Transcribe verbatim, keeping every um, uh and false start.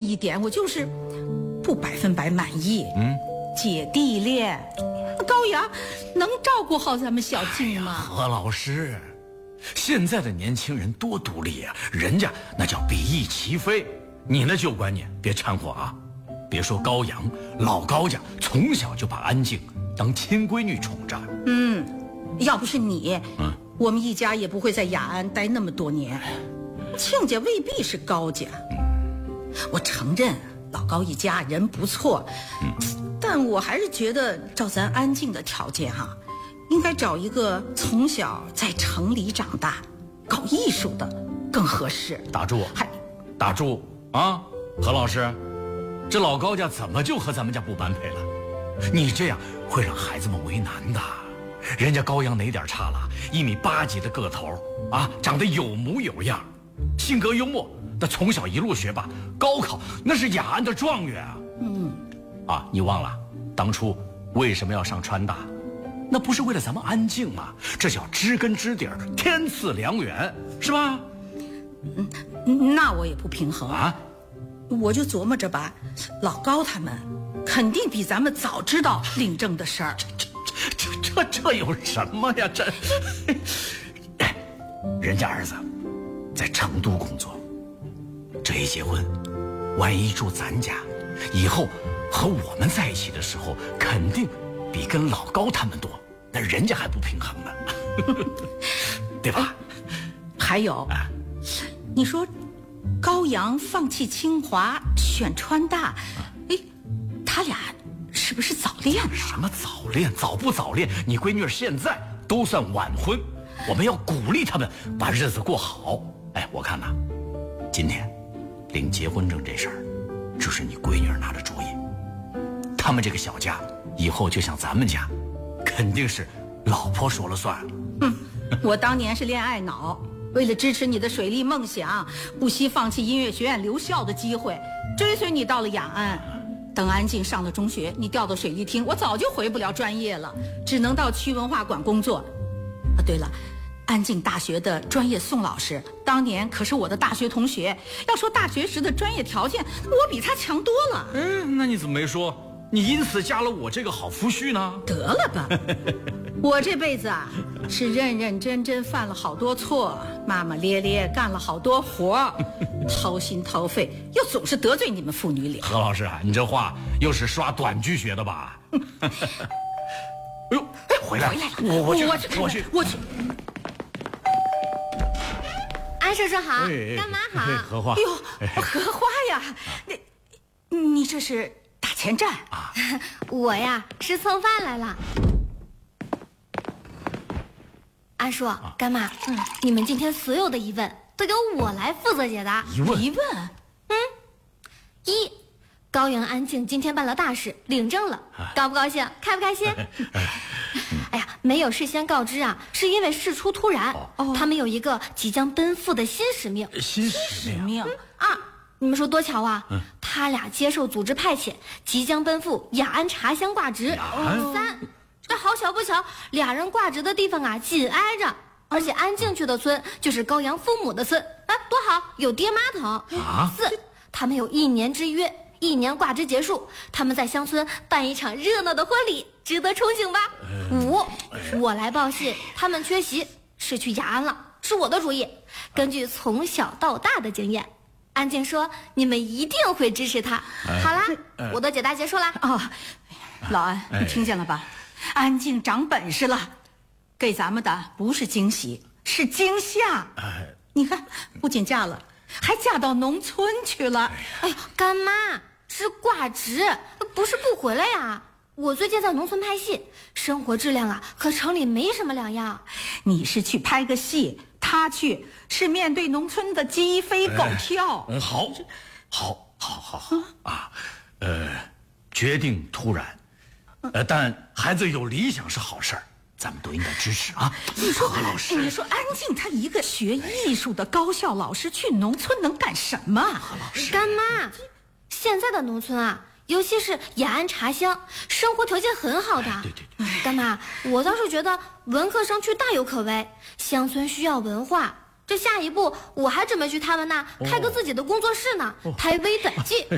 一点，我就是不百分百满意。嗯，姐弟恋，高阳能照顾好咱们小静吗？ 何老师，现在的年轻人多独立啊，人家那叫比翼齐飞。你那旧观念别掺和啊！别说高阳，老高家从小就把安静当亲闺女宠着。 嗯，要不是你，嗯，我们一家也不会在雅安待那么多年。亲家未必是高家，嗯，我承认老高一家人不错，嗯，但我还是觉得照咱安静的条件哈，应该找一个从小在城里长大、搞艺术的更合适。 打住！ 还打住啊！何老师，这老高家怎么就和咱们家不般配了？你这样会让孩子们为难的。人家高阳哪点差了？一米八几的个头啊，长得有模有样，性格幽默，他从小一路学霸，高考那是雅安的状元啊。嗯，啊，你忘了当初为什么要上川大？那不是为了咱们安静吗？这叫知根知底儿，天赐良缘，是吧？ 嗯，那我也不平衡啊。我就琢磨着吧，老高他们肯定比咱们早知道领证的事儿。 这这这这有什么呀？这，哎，人家儿子在成都工作，这一结婚，万一住咱家，以后和我们在一起的时候，肯定比跟老高他们多，那人家还不平衡呢，对吧？ 还有，啊，你说高阳放弃清华选川大，哎，他俩是不是早恋啊？ 什么早恋？早不早恋？你闺女现在都算晚婚，我们要鼓励他们把日子过好。哎，我看呐，今天领结婚证这事儿，就是你闺女拿的主意。他们这个小家以后就像咱们家，肯定是老婆说了算。 嗯，我当年是恋爱脑。为了支持你的水利梦想，不惜放弃音乐学院留校的机会，追随你到了雅安。等安静上了中学，你调到水利厅，我早就回不了专业了，只能到区文化馆工作。啊，对了，安静大学的专业宋老师，当年可是我的大学同学。要说大学时的专业条件，我比他强多了。 嗯，那你怎么没说？你因此加了我这个好夫婿呢？ 得了吧，我这辈子啊，是认认真真犯了好多错，骂骂咧咧干了好多活，掏心掏肺，又总是得罪你们父女俩。 何老师啊，你这话又是刷短句学的吧？哎呦，回来了！回来了！我我去， 我去， 我去， 我去。 安叔叔好，干妈好。 荷花， 哎呦，荷花呀，你你这是打前站啊？ 我呀是蹭饭来了。安叔，干妈，嗯，你们今天所有的疑问都由我来负责解答。 疑问？ 疑问？ 嗯，一，高阳安静今天办了大事，领证了，高不高兴？开不开心？哎呀，没有事先告知啊，是因为事出突然。哦，他们有一个即将奔赴的新使命。 新使命？ 嗯啊，你们说多巧啊！嗯，他俩接受组织派遣，即将奔赴雅安茶乡挂职。 雅安？ 三。这好巧不巧，俩人挂职的地方啊紧挨着，而且安静去的村就是高阳父母的村，啊，多好，有爹妈疼。啊，四，他们有一年之约，一年挂职结束，他们在乡村办一场热闹的婚礼，值得憧憬吧？五，我来报信，他们缺席，是去雅安了，是我的主意。根据从小到大的经验，安静说你们一定会支持他。好啦，我的解答结束啦。 哦，老安，你听见了吧？安静长本事了，给咱们的不是惊喜，是惊吓。你看，不仅嫁了，还嫁到农村去了。 哎呦，干妈是挂职，不是不回来呀。我最近在农村拍戏，生活质量啊和城里没什么两样。 你是去拍个戏，他去是面对农村的鸡飞狗跳。 嗯，好，好，好，好，好啊，呃，决定突然。呃，但孩子有理想是好事儿，咱们都应该支持啊。 你说何老师， 你说安静他一个学艺术的高校老师去农村能干什么？ 何老师， 干妈，现在的农村啊，尤其是雅安茶乡，生活条件很好的。 对对对， 干妈，我倒是觉得文科生去大有可为，乡村需要文化。这下一步我还准备去他们那开个自己的工作室呢，拍微短剧。